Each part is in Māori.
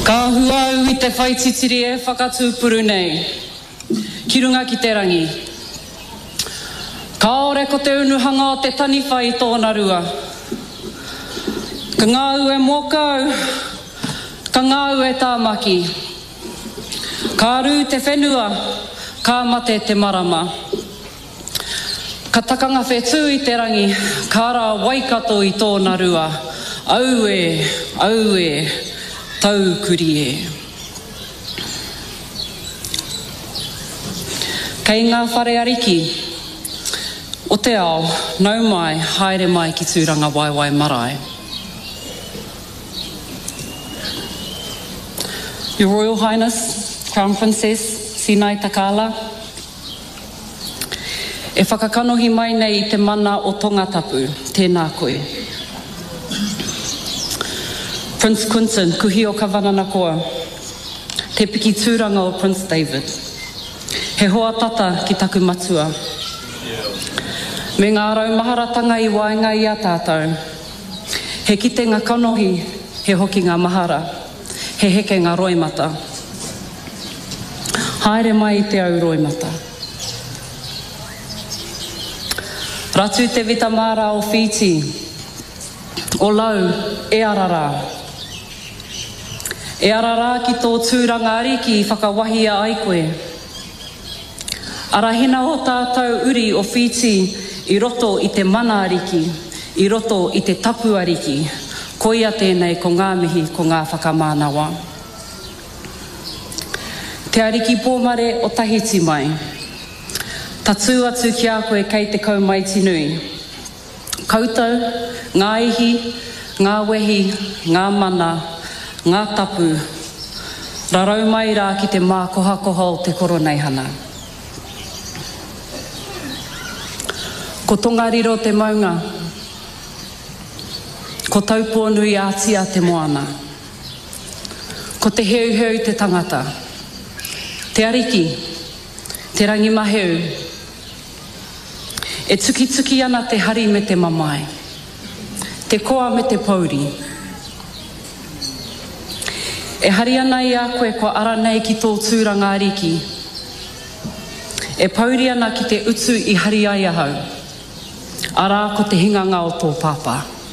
Ka huau I te whaititiri e whakatūpuru nei. Ki runga ki te rangi. Ka ore ko te unuhanga o te taniwha I tōna rua. Ka ngāu e mokau, ka ngāu e tāmaki. Ka aru te whenua, ka mate te marama. Ka takanga whetū I te rangi, ka ara waikato I tōna rua. Au e, tau kuri e. Kei ngā whare ariki, o te ao, nau mai, haere mai ki tūranga waiwai marae. Your Royal Highness, Crown Princess Sinai Takala, e whakakanohi mai nei I te mana o tongatapu, tēnā koe. Prince Quinton, kuhi o ka wananakoa, te piki tūranga o Prince David. He hoa tata ki taku matua. Me ngā raumaharatanga I waenga I a tātou. He kite ngā kanohi, he hoki ngā mahara, he heke ngā roimata. Haere mai I te au roimata. Ratu te vitamara o Fiji, o lau e arara. E arara ki tō tūranga ariki I whakawahi a ai koe. Arahina o tātou uri o Fiji I roto I te mana ariki, I roto I te tapu ariki, koia tēnei ko ngā mihi ko ngā whakamānawa. Te ariki pōmare o Tahiti mai. Ta tū atu ki a koe kei te kaumaiti nui. Koutou, ngā ihi, ngā wehi, ngā mana, ngā tapu, rarau mai rā ki te mā koha o te koroneihana. Ko tongariro te maunga, ko taupua nui ātia te moana, ko te heu te tangata, te ariki, te rangi maheu, e tuki ana te hari me te mamai, te koa me te pauri. E hari ana I a koe ko ara nei ki tō tūranga ariki. E pauri ana ki te utu I hari ai ahau. Ara ko te hinganga o tō pāpā.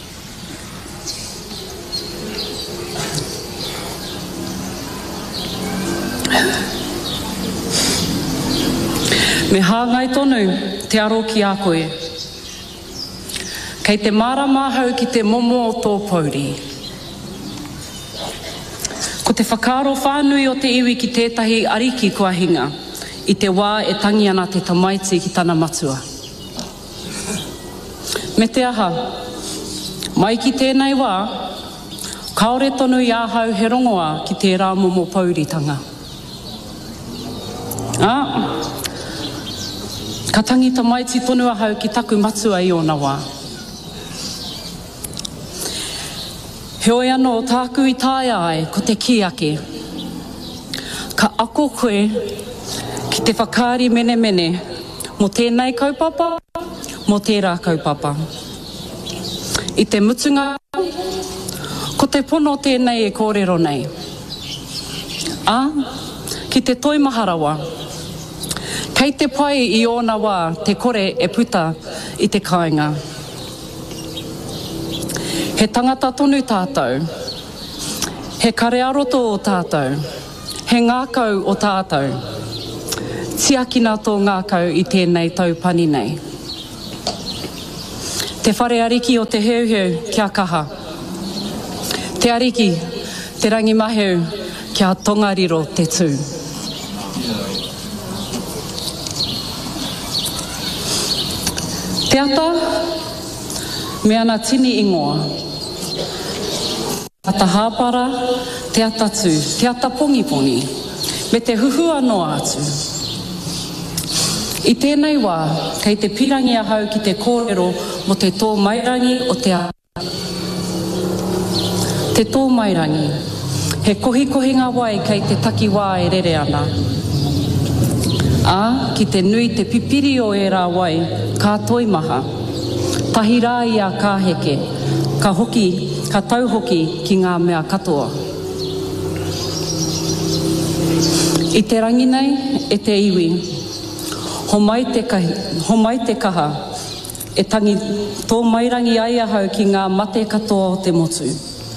Me hāngai tonu te aro ki a koe. Kei te marama hau ki te momo o tō pauri. Ko te whakaaro whānui o te iwi ki tētahi ariki kua hinga, I te wā e tangi ana te tamaiti ki tana matua. Me te aha, mai ki tēnei wā, kaore tonu I āhau he rongoa ki te rā momo pauritanga. Ka tangi tamaiti tonu ahau ki taku matua I ona wā. He oi anō tāku I tāia ai ko te kiake. Ka ako koe ki te whakaari mene mo tēnei kaupapa, mo tērā kaupapa. I te mutunga, ko te pono tēnei e kōrero nei. Ki te toimaharawa, kei te pai I ona wā te kore e puta I te kāinga. He tangata tonu tātou, he karearoto o tātou, he ngākau o tātou, tiakina tō ngākau I tēnei taupani nei. Te whare ariki o te heuheu kia kaha. Te ariki, te rangi maheu kia tongariro te tū. Te ata, me ana tini ingoa. Te ata hāpara, te ata tū, te ata pongiponi, me te huhua noa atu. I tēnei wā, kei te pirangi ahau ki te kōrero mo te tō mairangi o te ata. Te tō mairangi, he kohinga wai kei te taki wā e rere ana. Ki te nui te pipiri o e rā wai, ka toimaha. Tahi rā I a kāheke, ka hoki, ka tauhoki ki ngā mea katoa. I te rangi nei, e te iwi, ho mai te kaha, e tangi tō mairangi ai ahau ki ngā mate katoa o te motu.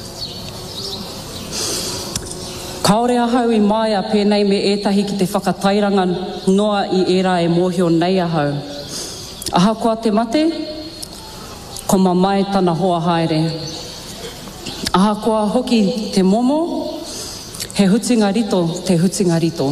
Kaore ahau I maia pēnei me ētahi ki te whakatairanga noa I era e mōhio nei ahau. Ahakoa te mate, ko mamai tana hoa haere. Ahakoa hoki te momo, he hutinga rito, te hutinga rito.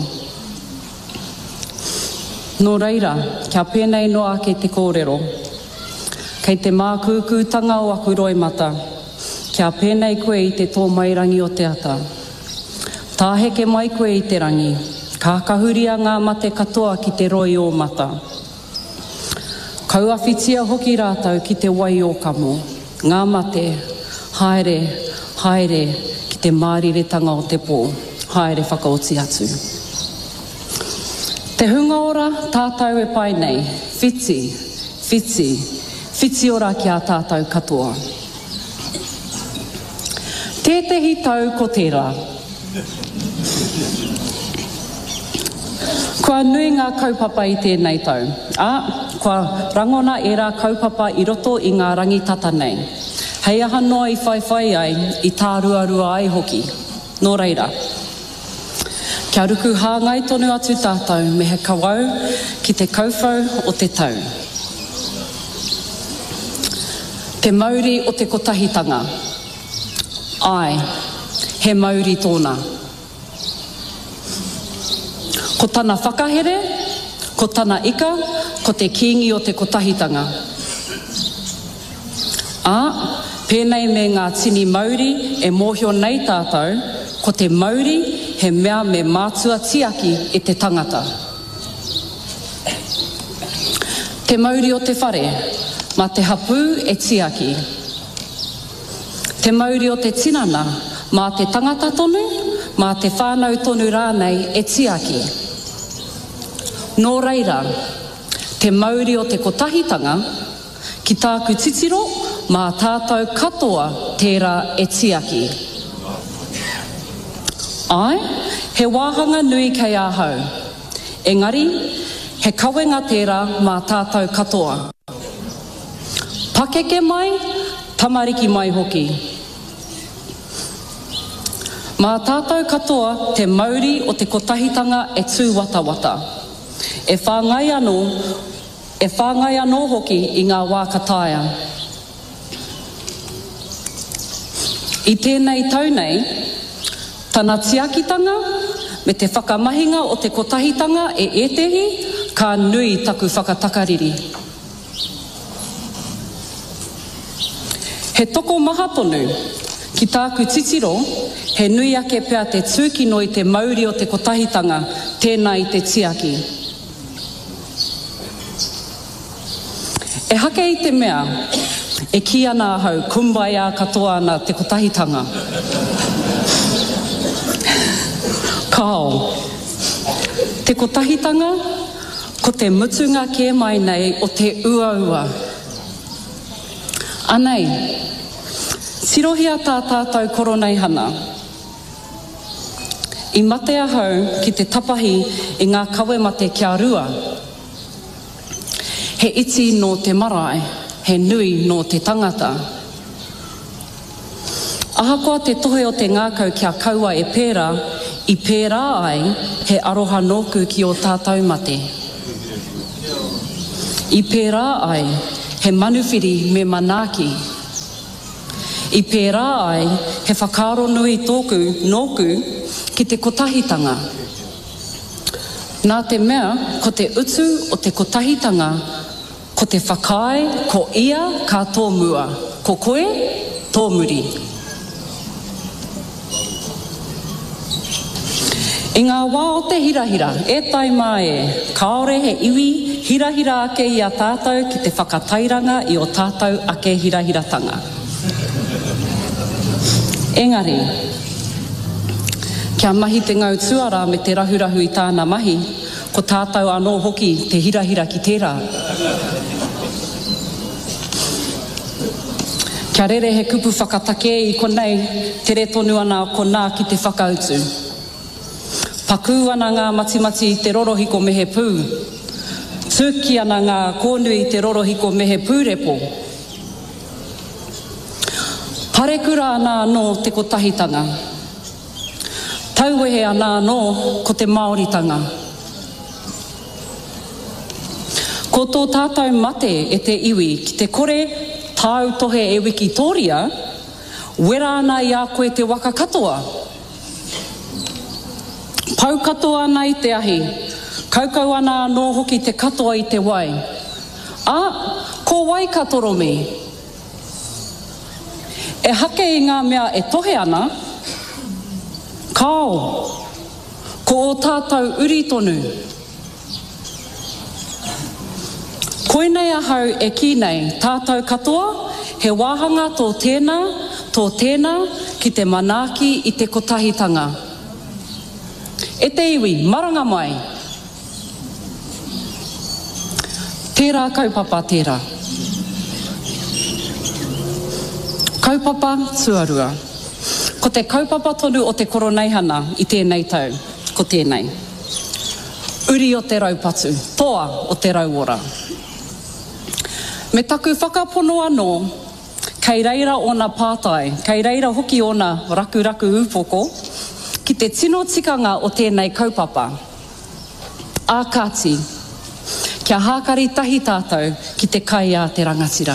Nō reira, kia pēnei noa ke te kōrero. Kei te mākūkūtanga o aku roimata, kia pēnei koe I te tō mairangi o te ata. Tāheke mai koe I te rangi, ka kahuria ngā mate katoa ki te roi o mata. Kauawhitia hoki rātau ki te wai o kamo, ngā mate, haere, haere, ki te māriretanga o te pō, haere whakaoti atu. Te hunga ora tātou e pai nei, whiti, whiti, whiti ora ki a tātou katoa. Tētehi tau ko tērā. Kua nui ngā kaupapa I tēnei tau. Kua rangona e rā kaupapa I roto I ngā rangitata nei. Hei aha noa I whaiwhai ai, I tā ruarua ai hoki. Nō reira. Kia ruku hāngai tonu atu tātou me he kawau ki te kauwhau o te tau. Te mauri o te kotahitanga. Ai, he mauri tōna. Ko tana whakahere, ko tana ika, ko te kingi o te kotahitanga. Pēnei me ngā tini mauri e mōhio nei tātou, ko te mauri he mea me mātua tiaki e te tangata. Te mauri o te whare, ma te hapu e tiaki. Te mauri o te tinana, ma te tangata tonu, ma te whānau tonu rānei e tiaki. Nō reira, te mauri o te kotahitanga, ki tāku titiro, mā tātou katoa tērā e tiaki. Ai, he wāhanga nui kei ahau. Engari, he kawenga tērā mā tātou katoa. Pakeke mai, tamariki mai hoki. Mā tātou katoa, te mauri o te kotahitanga e tū watawata. E whāngai anō hoki I ngā wākataia. I tēnei tau nei, tana tiakitanga me te whakamahinga o te kotahitanga e etehi ka nui taku whakatakariri. He toko maha tonu, ki tāku titiro, he nui ake pea te tūkino I te mauri o te kotahitanga, tēnā I te tiaki. E hake I te mea, e ki ana ahau, kumbaya katoa ana te kotahitanga. Kao, te kotahitanga, ko te mutunga ke mai nei o te uaua. Anei, tirohia tā tātou koronei hana. I mate ahau ki te tapahi I ngā kawe mate kia rua. He iti no te marae, he nui no te tangata. Ahakoa te tohe o te ngākau kia kaua e pērā, I pērā ai he aroha nōku ki o tātou mate. I pērā ai he manuwhiri me manaaki. I pērā ai he whakaro nui tōku nōku ki te kotahitanga. Nā te mea, ko te utu o te kotahitanga, ko te whakae, ko ia ka tōmua, ko koe, tōmuri. I ngā wā o te hirahira, e tai mai kaore he iwi, hirahira ake I a tātou ki te whakatairanga I o tātou ake hirahiratanga. Engari, kia mahi te ngau tuara me te rahurahu I tāna mahi, ko tātou anō hoki te hirahira ki tērā. Kia rere he kupu whakatake I konei, tere tonu ana o konā ki te whakautu. Pakū ana ngā matimati i te rorohiko mehe pū. Tūki ana ngā kōnui i te rorohiko mehe pūrepo. Harekura ana anō te kotahitanga. Tauwehe ana anō ko te Māoritanga. Ko tō tātou mate e te iwi ki te kore tāu tohe e Wikitoria, wera ana i a koe te waka katoa. Pau katoa ana i te ahi, kaukau ana anō hoki te katoa i te wai. Ko wai katoromi. E hake i ngā mea e tohe ana, kao, ko o tātou uri tonu. Koinei ahau e ki nei tātou katoa, he wāhanga tō tēnā ki te manaaki i te kotahitanga. E te iwi, maranga mai. Tērā kaupapa tērā. Kaupapa tuarua. Ko te kaupapa tonu o te koroneihana i tēnei tau, ko tēnei. Uri o te raupatu, toa o te rauora. Me taku whakapono anō, kei reira o nā pātai, kei reira hoki o nā raku upoko, ki te tino tikanga o tēnei kaupapa. Ākati, kia hākari tahi tātou ki te kai a te rangatira.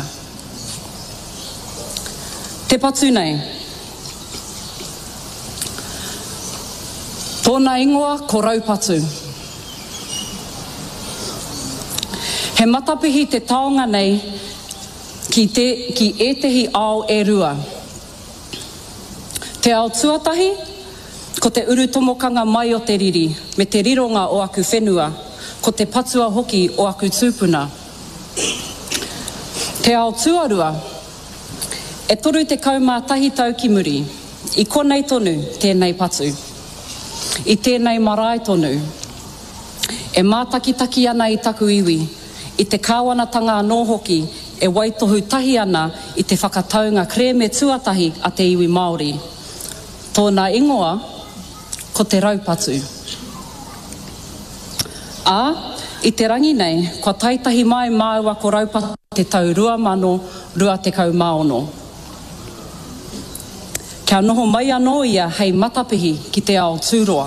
Te patu nei. Tōna ingoa ko raupatu. He matapihi te taonga nei ki etehi ao e rua. Te ao tuatahi, ko te uru tomokanga mai o te riri, me te rironga o aku whenua, ko te patua hoki o aku tūpuna. Te ao tuarua, e toru te kaumā tahi tau ki muri, i konei tonu tēnei patu, i tēnei marae tonu, e mātakitaki ana i taku iwi, i te kāwanatanga anō hoki, e waitohu tahi ana i te whakataunga kreme tuatahi a te iwi Māori. Tōna ingoa, ko te raupatu. I te rangi nei, kua taitahi mai māua ko raupatu te tau 2020. Kia noho mai anō ia hei matapihi ki te ao tūroa.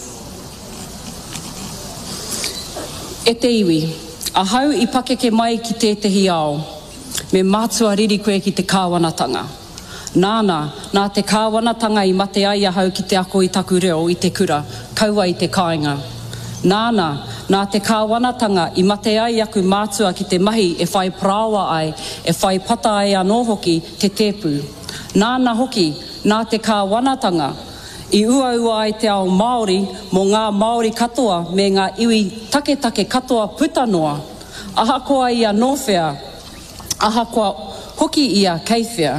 E te iwi, ahau i pakeke mai ki tētehi ao, me mātua riri koe ki te kāwanatanga. Nā te kāwanatanga i mate ai ahau ki te ako i taku reo i te kura, kaua i te kāinga. Nā te kāwanatanga i mate ai aku mātua ki te mahi e whai prawa ai, e whai pata ai anō hoki te tēpū. Nāna hoki, nā te kāwanatanga, i ua ai te ao Māori mō ngā Māori katoa me ngā iwi take katoa putanoa. Ahakoa ia nōwhea, ahakoa hoki ia keiwhea.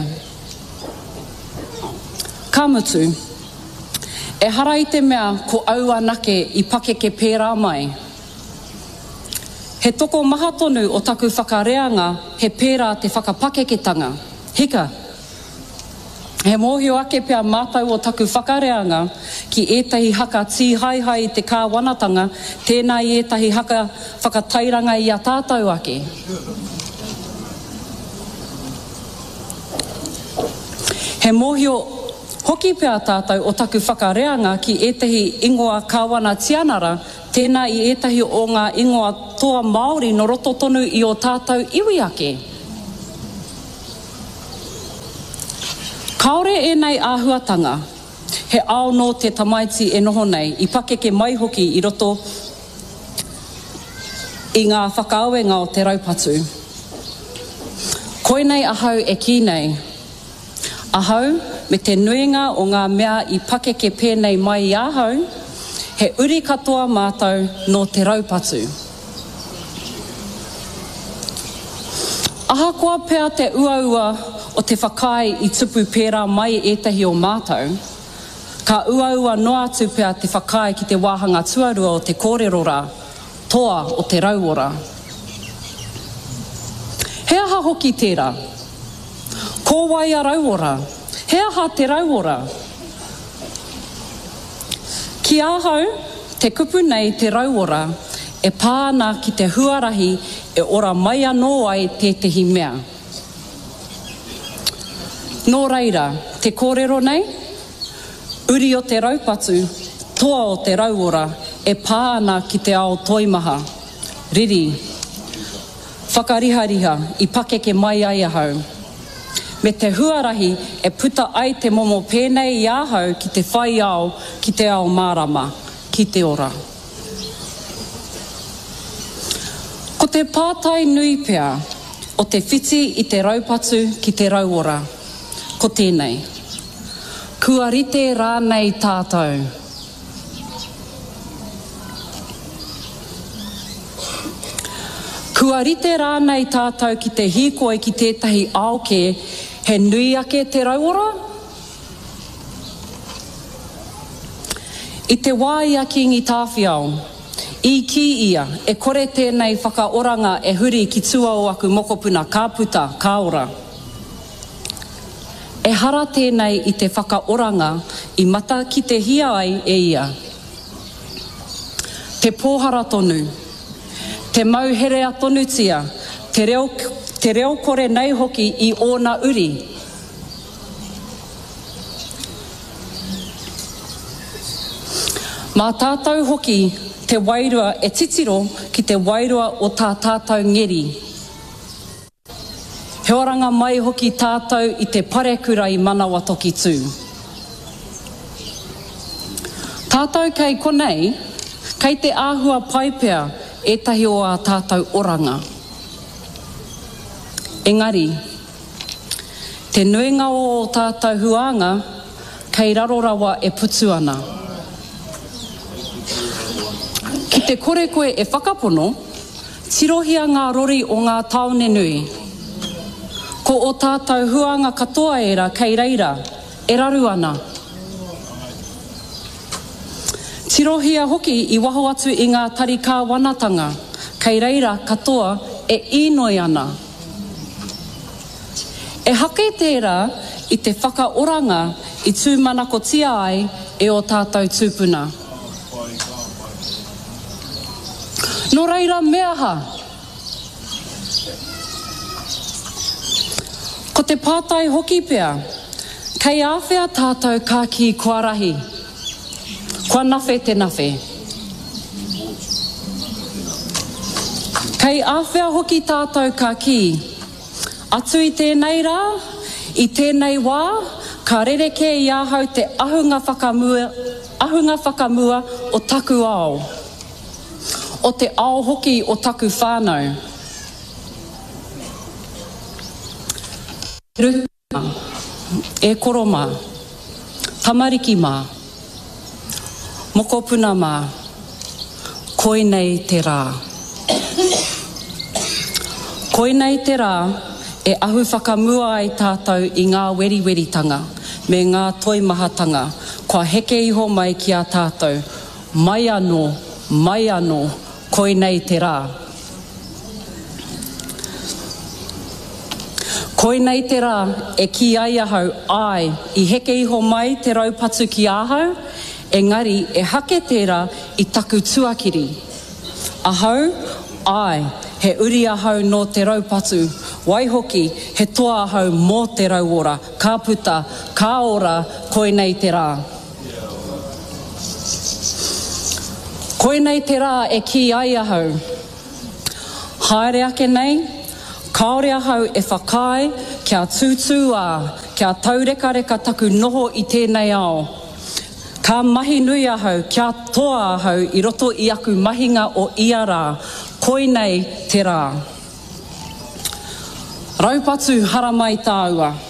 Kamutu, e hara i te mea ko aua nake i pakeke pērā mai. He toko maha tonu o taku whakareanga he pērā te whakapakeketanga. Hika, he mōhio ake pia mātau o taku whakareanga ki ētahi haka tīhaihai i te kāwanatanga, tēnā i ētahi haka whakatairanga i a tātou ake. He mōhio hoki pia tātou o taku whakareanga ki ētahi ingoa kāwana tianara, tēnā i ētahi o ngā ingoa toa Māori no roto tonu i o tātou iwi ake. Kaore e nei āhuatanga, he ao no te tamaiti e noho nei, i pakeke mai hoki i roto i ngā whakaawenga o te raupatu. Koinei ahau e ki nei. Ahau, me te nuinga o ngā mea i pakeke pēnei mai i ahau, he uri katoa mātou no te raupatu. Ahakoa pēr te uaua o te whakai i tupu pērā mai ētahi o mātou, ka uaua noa atu pēr te whakai ki te wāhanga tuarua o te kōrerora, toa o te rauora. He aha hoki tērā, ko wai a rauora, he aha te rauora. Ki ahau, te kupu nei te rauora e pāna ki te huarahi e ora mai anō ai tētahi mea. Nō reira, te kōrero nei, uri o te raupatu, toa o te rauora e pāna ki te ao toimaha. Riri, whakarihariha i pakeke mai ai ahau. Me te huarahi e puta ai te momo pēnei i ahau ki te whai ao, ki te ao mārama, ki te ora. Ko te pātai nui pea o te whiti i te raupatu ki te rauora. Ko tēnei. Kua rite rānei tātou. Kua rite rānei tātou ki te hīkoi ki tētahi aoke he nui ake te rauora? I te wāia ki ngi tāwhiao, i ki ia e kore tēnei whakaoranga e huri ki tuao aku mokopuna kāputa, kāora. E hara tēnei i te whakaoranga i mata ki te hia ai e ia. Te pōhara tonu, te mauherea tonutia, te reo kore nei hoki i ōna uri. Mā tātou hoki te wairua e titiro ki te wairua o tā tātou ngeri. He oranga mai hoki tātou i te parekura i manawa toki tū. Tātou kei konei, kei te āhua paipea etahi o a tātou oranga. Engari, te nuinga o tātou huanga, kei rarorawa e putu ana. Ki te kore koe e whakapono, tirohia ngā rori o ngā taone nui. Ko o tātou huanga katoa era kei reira, e raru ana. Tirohia hoki i waho atu i ngā tarika wanatanga, kei reira katoa e inoi ana. E hake tērā i te whakaoranga i tūmanako tia ai e o tātou tūpuna. Nō reira mea ha. Ko te pātai hoki pea, kei āwhea tātou ka ki kua rahi. Kua nawhe te nawhe. Kei āwhea hoki tātou ka ki. Atu i tēnei rā, i tēnei wā, ka rereke i ahau te ahunga whakamua o taku ao. O te ao hoki o taku whānau. Ruka, e koroma, tamariki mā, mokopuna mā, koinei te rā. Koinei te rā e ahu whakamua ai tātou i ngā weriweritanga me ngā toimahatanga, kua heke iho mai ki a tātou, mai anō, koinei te rā. Koinei te rā e ki ai ahau ai i heke iho mai te raupatu ki ahau, engari e hake tērā i taku tuakiri. Ahau, ai, he uri ahau no te raupatu, waihoki he toa ahau mō te rauora, ka puta, ka ora, koinei te rā. Koinei te rā e ki ai ahau. Haere ake nei, kaore ahau e whakai kia tūtū kia taureka taku noho i tēnei ao. Ka mahi nui ahau, kia toa ahau i roto i aku mahinga o ia rā. Koinei te rā. Raupatu haramai tāua.